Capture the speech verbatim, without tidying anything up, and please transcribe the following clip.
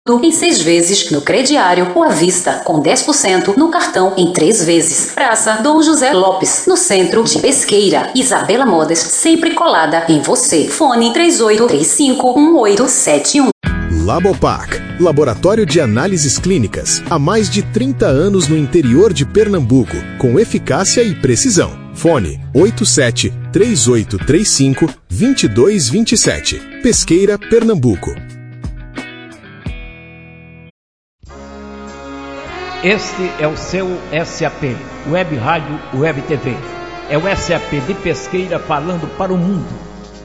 em seis vezes no crediário ou à vista, com dez por cento no cartão em três vezes. Praça Dom José Lopes, no centro de Pesqueira. Isabela Modas, sempre colada em você. Fone três oito três cinco, um oito sete um. Labopac, Laboratório de Análises Clínicas, há mais de trinta anos no interior de Pernambuco, com eficácia e precisão. Fone oito sete três oito três cinco, dois dois dois sete. Pesqueira, Pernambuco. Este é o seu S A P, Web Rádio Web T V. É o S A P de Pesqueira falando para o mundo.